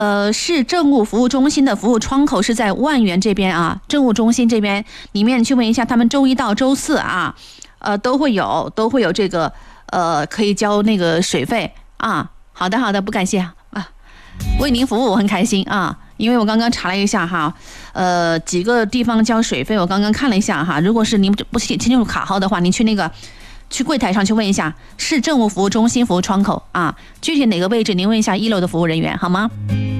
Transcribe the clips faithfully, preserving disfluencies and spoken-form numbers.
呃，市政务服务中心的服务窗口是在万源这边啊，政务中心这边里面去问一下，他们周一到周四啊，呃，都会有都会有这个呃可以交那个水费啊。好的好的，不感谢啊，为您服务我很开心啊，因为我刚刚查了一下哈，呃，几个地方交水费，我刚刚看了一下哈，如果是您不清清楚卡号的话，您去那个。去柜台上去问一下市政务服务中心服务窗口啊，具体哪个位置您问一下一楼的服务人员好吗？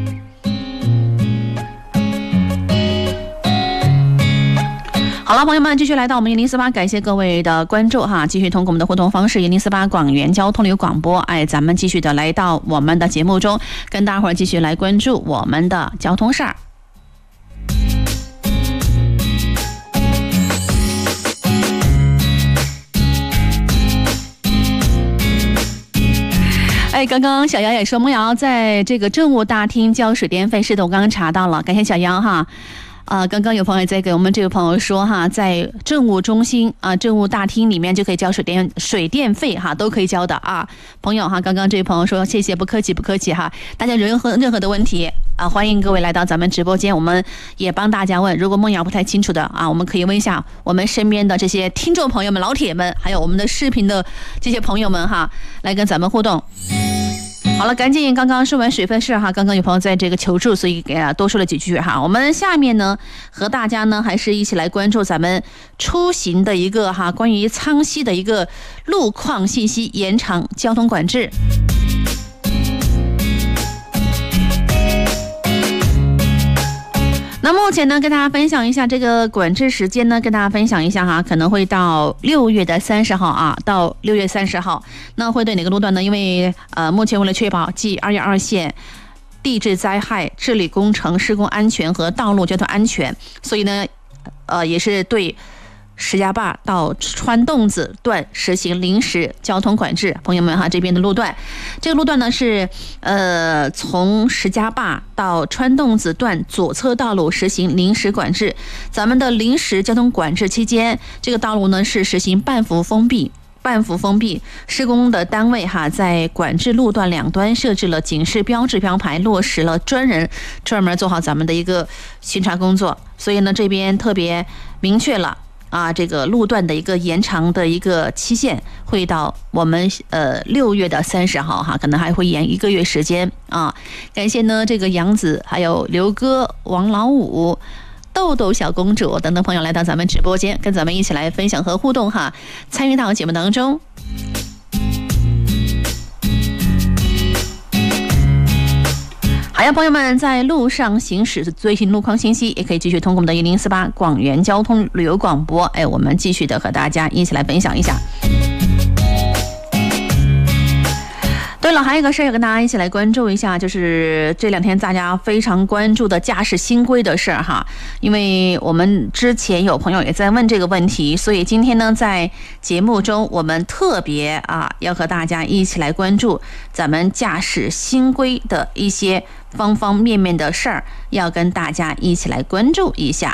好了，朋友们，继续来到我们一零四八，感谢各位的关注哈，继续通过我们的互动方式一零四八广元交通旅游广播，哎，咱们继续的来到我们的节目中，跟大伙儿继续来关注我们的交通事儿。哎，刚刚小姚也说，梦瑶在这个政务大厅交水电费，是的，我刚刚查到了，感谢小姚哈。啊、呃，刚刚有朋友在给我们这位朋友说哈，在政务中心啊、呃、政务大厅里面就可以交水电水电费哈，都可以交的啊。朋友哈，刚刚这位朋友说谢谢，不客气不客气哈。大家任何任何的问题啊，欢迎各位来到咱们直播间，我们也帮大家问。如果梦瑶不太清楚的啊，我们可以问一下我们身边的这些听众朋友们、老铁们，还有我们的视频的这些朋友们哈，来跟咱们互动。好了，赶紧刚刚说完水费事哈，刚刚有朋友在这个求助，所以给啊多说了几句哈。我们下面呢和大家呢还是一起来关注咱们出行的一个哈关于苍溪的一个路况信息，延长交通管制。那目前呢，跟大家分享一下这个管制时间呢，跟大家分享一下哈，可能会到六月的三十号啊，到六月三十号。那会对哪个路段呢？因为呃，目前为了确保继二一二线地质灾害治理工程施工安全和道路交通安全，所以呢，呃，也是对石家坝到川洞子段实行临时交通管制。朋友们哈，这边的路段，这个路段呢是呃从石家坝到川洞子段左侧道路实行临时管制。咱们的临时交通管制期间，这个道路呢是实行半幅封闭。半幅封闭，施工的单位哈，在管制路段两端设置了警示标志标牌，落实了专人专门做好咱们的一个巡查工作。所以呢，这边特别明确了啊，这个路段的一个延长的一个期限会到我们呃六月的三十号哈，可能还会延一个月时间啊。感谢呢这个杨子、还有刘哥、王老五、豆豆小公主等等朋友来到咱们直播间，跟咱们一起来分享和互动哈，参与到节目当中。好呀，朋友们，在路上行驶最新路况信息，也可以继续通过我们的一零四八广元交通旅游广播，哎，我们继续的和大家一起来分享一下。对了，还有一个事儿要跟大家一起来关注一下，就是这两天大家非常关注的驾驶新规的事儿哈。因为我们之前有朋友也在问这个问题，所以今天呢，在节目中我们特别啊，要和大家一起来关注咱们驾驶新规的一些方方面面的事儿，要跟大家一起来关注一下。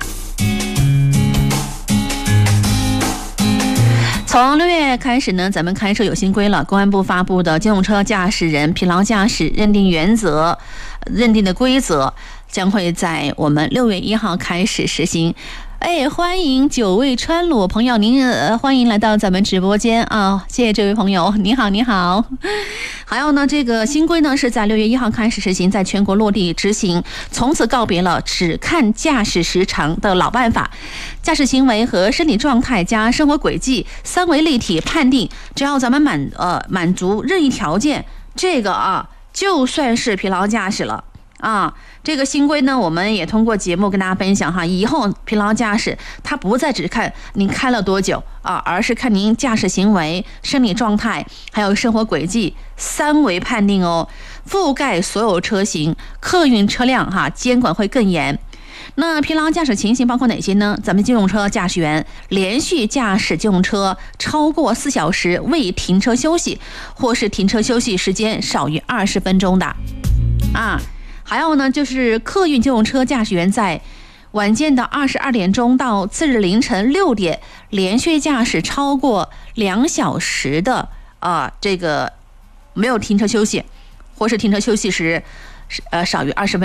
从六月开始呢，咱们开车有新规了。公安部发布的机动车驾驶人疲劳驾驶认定原则、认定的规则，将会在我们六月一号开始实行。哎，欢迎九位川鲁朋友，您呃欢迎来到咱们直播间啊！谢谢这位朋友，你好，你好。还有呢，这个新规呢是在六月一号开始实行，在全国落地执行，从此告别了只看驾驶时长的老办法，驾驶行为和身体状态加生活轨迹三维立体判定，只要咱们满呃满足任意条件，这个啊就算是疲劳驾驶了。啊，这个新规呢，我们也通过节目跟大家分享哈。以后疲劳驾驶，它不再只看您开了多久啊，而是看您驾驶行为、生理状态还有生活轨迹三维判定哦，覆盖所有车型，客运车辆哈，监管会更严。那疲劳驾驶情形包括哪些呢？咱们机动车驾驶员连续驾驶机动车超过四小时未停车休息，或是停车休息时间少于二十分钟的啊。还有呢，就是客运机动车驾驶员在晚间的二十二点钟到次日凌晨六点连续驾驶超过两小时的啊，这个没有停车休息，或是停车休息时呃少于二十分钟。